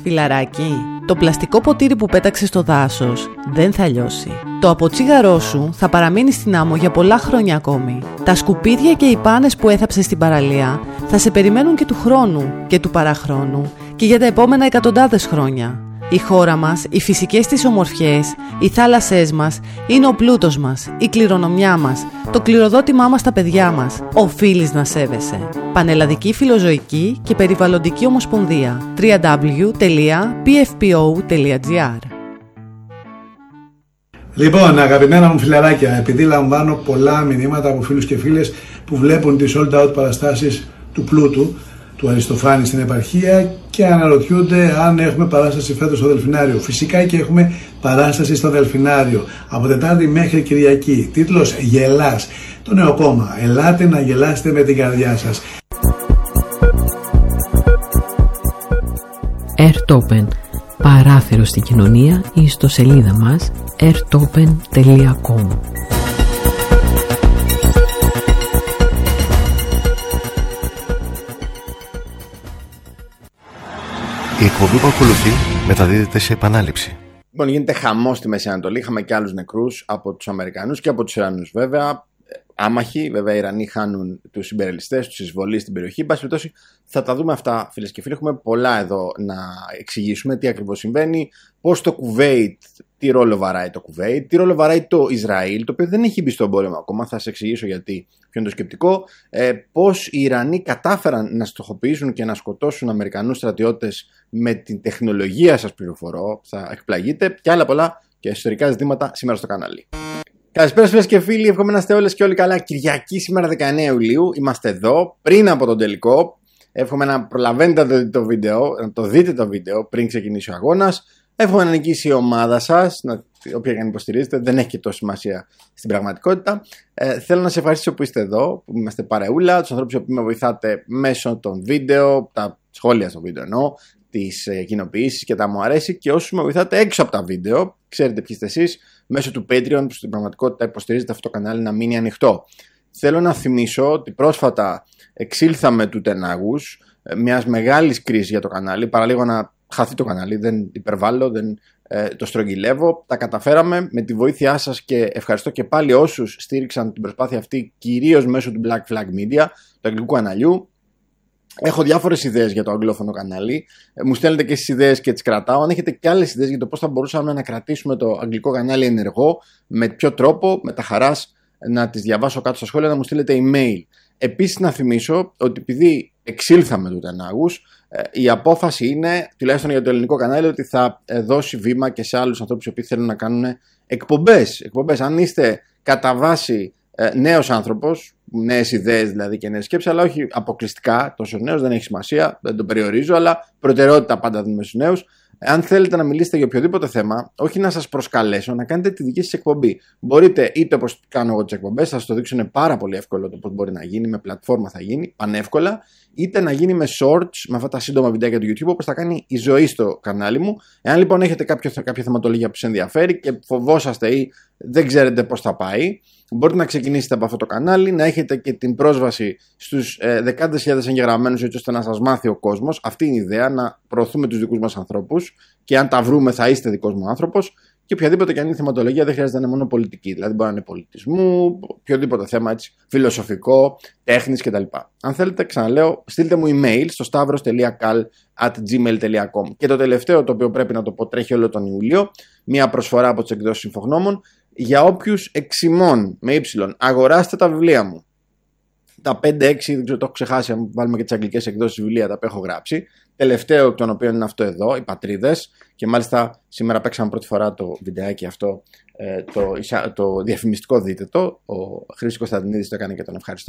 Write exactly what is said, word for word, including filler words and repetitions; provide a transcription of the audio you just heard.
Φιλαράκι, το πλαστικό ποτήρι που πέταξες στο δάσος δεν θα λιώσει. Το αποτσίγαρό σου θα παραμείνει στην άμμο για πολλά χρόνια ακόμη. Τα σκουπίδια και οι πάνες που έθαψες στην παραλία θα σε περιμένουν και του χρόνου και του παραχρόνου και για τα επόμενα εκατοντάδες χρόνια. Η χώρα μας, οι φυσικές της ομορφιές, οι θάλασσές μας είναι ο πλούτος μας, η κληρονομιά μας, το κληροδότημά μας στα παιδιά μας. Οφείλεις να σέβεσαι. Πανελλαδική Φιλοζωική και Περιβαλλοντική Ομοσπονδία. double-u double-u double-u τελεία πι εφ πι ο τελεία τζι άρ. Λοιπόν, αγαπημένα μου φιλαράκια, επειδή λαμβάνω πολλά μηνύματα από φίλους και φίλες που βλέπουν τις sold out παραστάσεις του πλούτου, του Αριστοφάνη στην επαρχία και αναρωτιούνται αν έχουμε παράσταση φέτος στο Δελφινάριο. Φυσικά και έχουμε παράσταση στο Δελφινάριο από Τετάρτη μέχρι Κυριακή. Τίτλος «Γελάς». Το νέο κόμμα. Ελάτε να γελάσετε με την καρδιά σας. Airtopen. Παράθυρο στην κοινωνία ή ιστοσελίδα μας airtopen τελεία com. Η εκπομπή που ακολουθεί μεταδίδεται σε επανάληψη. Λοιπόν, γίνεται χαμός στη Μέση Ανατολή. Είχαμε και άλλους νεκρούς από τους Αμερικανούς και από τους Ιρανούς, βέβαια. Άμαχοι, βέβαια, οι Ιρανοί χάνουν τους συμπεριλιστές, τους εισβολείς στην περιοχή. Εν πάση περιπτώσει, θα τα δούμε αυτά, φίλες και φίλοι. Έχουμε πολλά εδώ να εξηγήσουμε τι ακριβώς συμβαίνει, πώς το Κουβέιτ, τι ρόλο βαράει το Κουβέιτ, τι ρόλο βαράει το Ισραήλ, το οποίο δεν έχει μπει στον πόλεμο ακόμα. Θα σας εξηγήσω γιατί, ποιο είναι το σκεπτικό. Ε, πώς οι Ιρανοί κατάφεραν να στοχοποιήσουν και να σκοτώσουν Αμερικανούς στρατιώτες με την τεχνολογία, σας πληροφορώ. Θα εκπλαγείτε, και άλλα πολλά και ιστορικά ζητήματα σήμερα στο κανάλι. Καλησπέρα φίλες και φίλοι, εύχομαι να είστε όλες και όλοι καλά. Κυριακή σήμερα δεκαεννέα Ιουλίου, είμαστε εδώ πριν από τον τελικό. Εύχομαι να προλαβαίνετε να το δείτε το βίντεο, να το δείτε το βίντεο πριν ξεκινήσει ο αγώνας. Εύχομαι να νικήσει η ομάδα σας, να, όποια και αν υποστηρίζετε, δεν έχει και τόση σημασία στην πραγματικότητα. Ε, θέλω να σε ευχαριστήσω που είστε εδώ, που είμαστε παρεούλα, τους ανθρώπους που με βοηθάτε μέσω των βίντεο, τα σχόλια στο βίντεο εννοώ, τις ε, κοινοποιήσεις και τα μου αρέσει, και όσους με βοηθάτε έξω από τα βίντεο, ξέρετε ποιοι είστε εσείς, μέσω του Patreon που στην πραγματικότητα υποστηρίζετε αυτό το κανάλι να μείνει ανοιχτό. Θέλω να θυμίσω ότι πρόσφατα εξήλθαμε του τενάγους μιας μεγάλης κρίσης για το κανάλι, παραλίγο να χαθεί το κανάλι, δεν υπερβάλλω, δεν ε, το στρογγυλεύω. Τα καταφέραμε με τη βοήθειά σας και ευχαριστώ και πάλι όσους στήριξαν την προσπάθεια αυτή, κυρίως μέσω του Black Flag Media, του αγγλικού καναλιού. Έχω διάφορες ιδέες για το αγγλόφωνο κανάλι. Μου στέλνετε και στις ιδέες και τις κρατάω. Αν έχετε και άλλες ιδέες για το πώς θα μπορούσαμε να κρατήσουμε το αγγλικό κανάλι ενεργό, με ποιο τρόπο, με τα χαράς να τις διαβάσω κάτω στα σχόλια, να μου στείλετε email. Επίσης, να θυμίσω ότι επειδή εξήλθαμε του τενάγους, η απόφαση είναι, τουλάχιστον για το ελληνικό κανάλι, ότι θα δώσει βήμα και σε άλλους ανθρώπους οι οποίοι θέλουν να κάνουν εκπομπές. εκπομπές. Αν είστε κατά βάση νέος άνθρωπος, νέες ιδέες δηλαδή και νέες σκέψεις, αλλά όχι αποκλειστικά τόσο νέος, δεν έχει σημασία, δεν το περιορίζω, αλλά προτεραιότητα πάντα δίνουμε στους νέους. Αν θέλετε να μιλήσετε για οποιοδήποτε θέμα, όχι να σας προσκαλέσω, να κάνετε τη δική σας εκπομπή. Μπορείτε είτε όπως κάνω εγώ τις εκπομπές, θα σας το δείξω, είναι πάρα πολύ εύκολο το πώς μπορεί να γίνει, με πλατφόρμα θα γίνει, πανεύκολα, είτε να γίνει με shorts, με αυτά τα σύντομα βιντεάκια του YouTube, όπως θα κάνει η ζωή στο κανάλι μου. Εάν λοιπόν έχετε κάποιο, κάποια θεματολογία που σας ενδιαφέρει και φοβόσαστε ή δεν ξέρετε πώς θα πάει, μπορείτε να ξεκινήσετε από αυτό το κανάλι, να έχετε και την πρόσβαση στους ε, δεκάδες χιλιάδες εγγεγραμμένους, έτσι ώστε να σας μάθει ο κόσμος. Αυτή είναι η ιδέα, να προωθούμε τους δικούς μας ανθρώπους, και αν τα βρούμε θα είστε δικός μου άνθρωπος. Και οποιαδήποτε και αν είναι θεματολογία, δεν χρειάζεται να είναι μόνο πολιτική. Δηλαδή, μπορεί να είναι πολιτισμού, οποιοδήποτε θέμα έτσι, φιλοσοφικό, τέχνης κτλ. Αν θέλετε, ξαναλέω, στείλτε μου email στο stavros τελεία kal at gmail τελεία com. Και το τελευταίο, το οποίο πρέπει να το πω, τρέχει όλο τον Ιούλιο, μία προσφορά από τις εκδόσεις Συμφογνώμων. Για όποιους εξημών με ύψιλον, αγοράστε τα βιβλία μου. Τα πέντε έξι, δεν ξέρω, το έχω ξεχάσει, αν βάλουμε και τις αγγλικές εκδόσεις βιβλία, τα έχω γράψει. Τελευταίο εκ των οποίων είναι αυτό εδώ, οι Πατρίδες. Και μάλιστα σήμερα παίξαμε πρώτη φορά το βιντεάκι αυτό, το, το διαφημιστικό, δείτε το. Ο Χρήστος Κωνσταντινίδης το έκανε και τον ευχαριστώ.